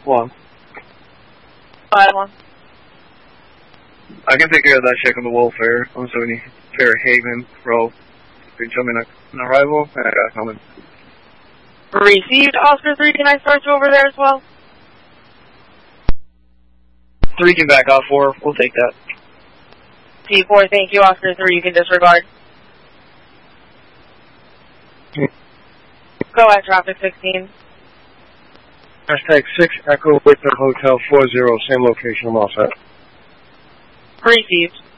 1. 5-1. I can take care of that check on the welfare. I'm 70 Fairhaven Road. You can show me an arrival, and I got coming. Received. Oscar 3, can I start you over there as well? 3 can back off 4. We'll take that. T4, thank you. Oscar 3, you can disregard. Go at traffic 16. Hashtag 6 Echo Victor Hotel 40, same location, I'm all set. Received.